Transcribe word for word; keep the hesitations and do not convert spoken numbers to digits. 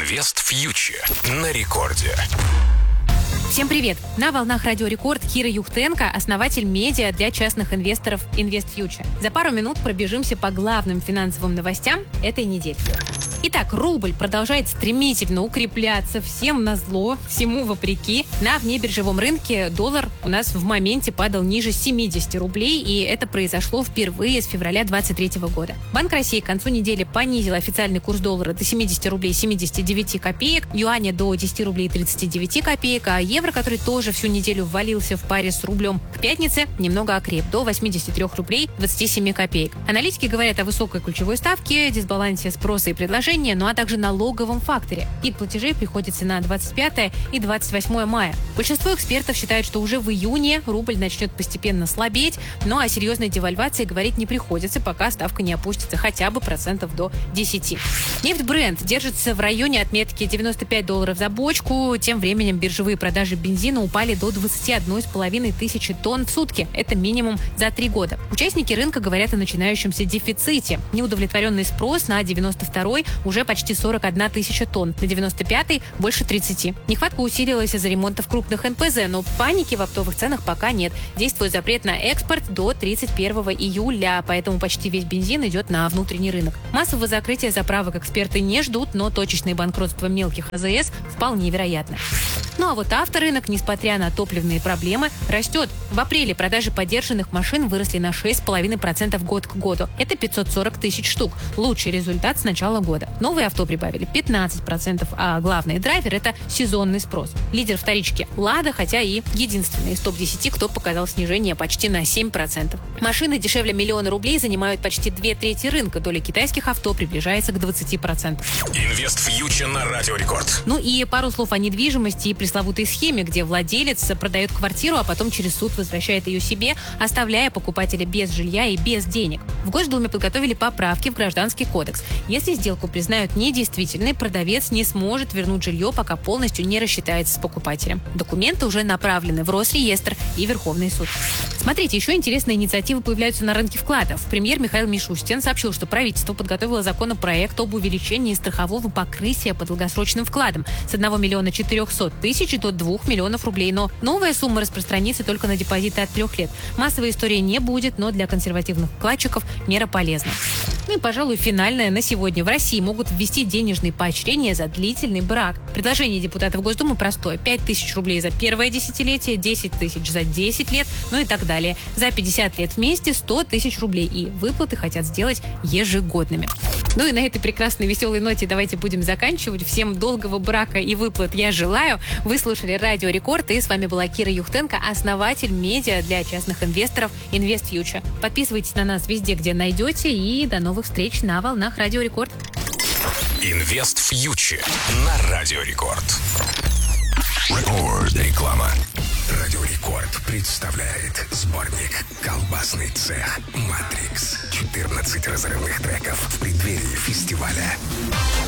Инвест Фьючер на рекорде. Всем привет! На волнах Радио Рекорд Кира Юхтенко, основатель медиа для частных инвесторов Инвест Фьючер. За пару минут пробежимся по главным финансовым новостям этой недели. Итак, рубль продолжает стремительно укрепляться, всем назло, всему вопреки. На внебиржевом рынке доллар у нас в моменте падал ниже семидесяти рублей, и это произошло впервые с февраля двадцать третьего года. Банк России к концу недели понизил официальный курс доллара до семидесяти рублей семидесяти девяти копеек, юаня до десяти рублей тридцати девяти копеек, а евро, который тоже всю неделю ввалился в паре с рублем, к пятнице немного окреп, до восьмидесяти трёх рублей двадцати семи копеек. Аналитики говорят о высокой ключевой ставке, дисбалансе спроса и предложения, ну а также налоговом факторе. Пик платежей приходится на двадцать пятое и двадцать восьмое мая. Большинство экспертов считают, что уже в июне рубль начнет постепенно слабеть, но о серьезной девальвации говорить не приходится, пока ставка не опустится хотя бы процентов до десяти. Нефть Brent держится в районе отметки девяносто пять долларов за бочку. Тем временем биржевые продажи бензина упали до двадцати одной с половиной тысячи тонн в сутки. Это минимум за три года. Участники рынка говорят о начинающемся дефиците. Неудовлетворенный спрос на девяносто второй уже почти сорок одна тысяча тонн, на девяносто пятый больше тридцати. Нехватка усилилась из-за ремонтов крупных эн пэ зэ, но паники в оптовых ценах пока нет. Действует запрет на экспорт до тридцать первого июля, поэтому почти весь бензин идет на внутренний рынок. Массового закрытия заправок эксперты не ждут, но точечные банкротства мелких а зэ эс вполне вероятны. Ну а вот авторынок, несмотря на топливные проблемы, растет. В апреле продажи подержанных машин выросли на шесть целых пять десятых процента год к году. Это пятьсот сорок тысяч штук. Лучший результат с начала года. Новые авто прибавили пятнадцать процентов, а главный драйвер – это сезонный спрос. Лидер вторички – Лада, хотя и единственный из топ десяти, кто показал снижение почти на семь процентов. Машины дешевле миллиона рублей занимают почти две трети рынка. Доля китайских авто приближается к двадцати процентам. Инвест Фьючер на Радио Рекорд. Ну и пару слов о недвижимости и пресловутой схеме, где владелец продает квартиру, а потом через суд возвращает ее себе, оставляя покупателя без жилья и без денег. В Госдуме подготовили поправки в Гражданский кодекс. Если сделку признают недействительной, продавец не сможет вернуть жилье, пока полностью не рассчитается с покупателем. Документы уже направлены в Росреестр и Верховный суд. Смотрите, еще интересные инициативы появляются на рынке вкладов. Премьер Михаил Мишустин сообщил, что правительство подготовило законопроект об увеличении страхового покрытия по долгосрочным вкладам с одного миллиона четырехсот тысяч до двух миллионов рублей. Но новая сумма распространится только на депозиты от трех лет. Массовой истории не будет, но для консервативных вкладчиков мера полезна. Ну и, пожалуй, финальное на сегодня. В России могут ввести денежные поощрения за длительный брак. Предложение депутатов Госдумы простое. пять тысяч рублей за первое десятилетие, десять тысяч за десять лет, ну и так далее. За пятьдесят лет вместе сто тысяч рублей. И выплаты хотят сделать ежегодными. Ну и на этой прекрасной веселой ноте давайте будем заканчивать. Всем долгого брака и выплат я желаю. Вы слушали Радио Рекорд, и с вами была Кира Юхтенко, основатель медиа для частных инвесторов Инвест Фьючер. Подписывайтесь на нас везде, где найдете, и до новых встреч на волнах Радио Рекорд. Инвест Фьючер на Радио Рекорд. Рекорд. Реклама. Радио Рекорд представляет сборник «Колбасный цех Матрикс». четырнадцать разрывных треков в преддверии фестиваля.